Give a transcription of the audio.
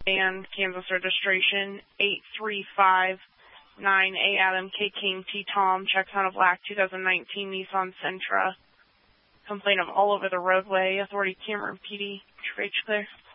and Kansas registration 835-9A Adam K King T Tom, checks on a black 2019 Nissan Sentra. Complaint of all over the roadway. Authority Cameron PD. Trade clear.